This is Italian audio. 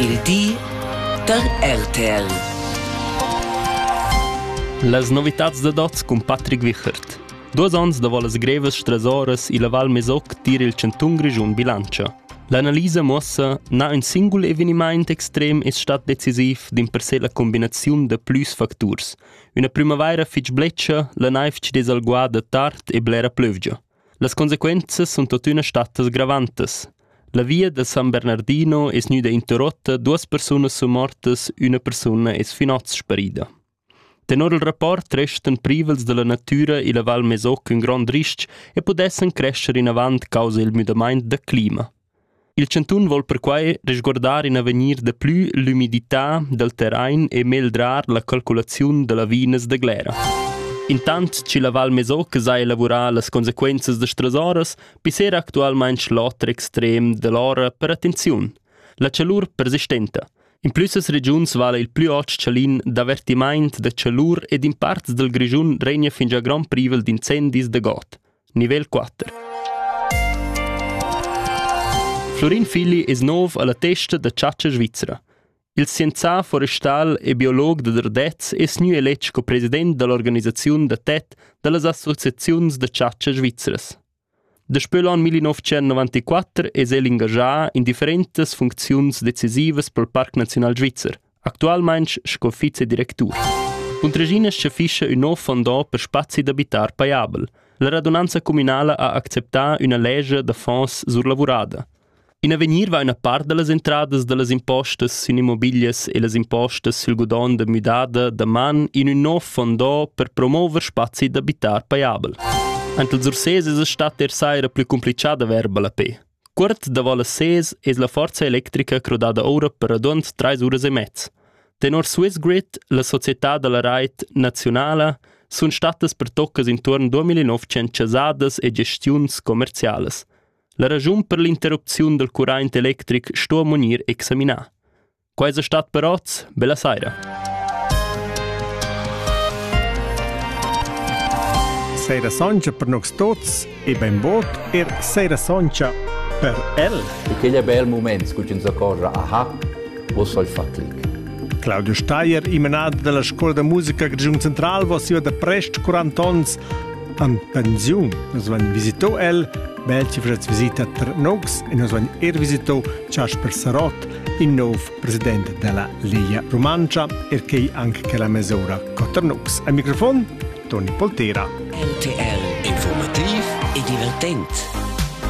Il di der RTL. Las novitats de dots con Patrick Wichert. 2 ans da volas greves strasoras i la Val Mesoc tira il centun grigiun bilancia. L'analisa mossa na un singol eveniment extrem è stat decisiv din per sé la combinazione de plus factors. Una primavera fitch bleccia, la naiv ci desalguada tard e blera plövgia. Las consequenze sunt totuna statas gravantes. La via de San Bernardino es nuda interrotta, 2 personas son mortas, una persona es finoz sparida. Tenor il rapport restan privels de la natura e la Val Mesoc un grand risc e podessen crescer in avant causa il mudament de clima. Il centun vol per quai resguardar in avenir de plü l'umidità del terrain e meldrar la calcolazione de la vines de glera. Intant ci la Val Mesoc sai elaborar las consequences de strasoras, pisera actualmein l'otre extrem de l'ora per attenziun. La calur persistenta. In plussas regions vale il plü otg cialin d'avertiment de calur ed in parts del grigiun regna fin già gran privel d'incendis de got. Nivel 4. Florin Fili es nov alla testa da Ciaccia Svizzera. Il scienzià forestal e biolog de Derdez es nu eletg co-president dell'organizzazione de TET delle associazioni de Ciaccia Svizzeras. Despö l'an 1994 es el ingagià in differentes funziuns decisivas pel Parc Nacional Svizzer, actualmein sco vicedirectur. Puntragina scefisce un nou fondò per spazi d'abitar paiabel. La radunanza comunala ha acceptà una legge de fonds surlavorada. In avenir va una part de las entradas de las impostas sin immobilias e las impostas sul gudon de mudada de man in un nou fondò per promover spazi d'abitar paiabel. Ant els ursès es stat saira più complicada verba la P. Quart da vola ses es la forza elettrica crodada ora per adunt 3 ore e mezz. Tenor Swissgrid, la società de la Reit Nazionala, sun statas per toccas intorno 2900 cesadas e gestions commercialas. La ragiun per l'interrupzione del current electric sto a monir examinar. Quais è stat per oz? Bella saira. Seira Soncia per nox tots e ben bot Seira Soncia per el. E che è bel momento, scucci una cosa, aha, wo soll fa clic. Claudio Steyer, imenat della Scuola de Musica Grigiun Central, was io da prest 40 ans an pensiun. Nos van visitò el, belci facets visita ter nox e nos van visitò Ciasper Sarot, il nuovo presidente della Lega Romancia, che anche che la mesura cotter nox. Al microfono Toni Poltera. RTL informativ e divertent.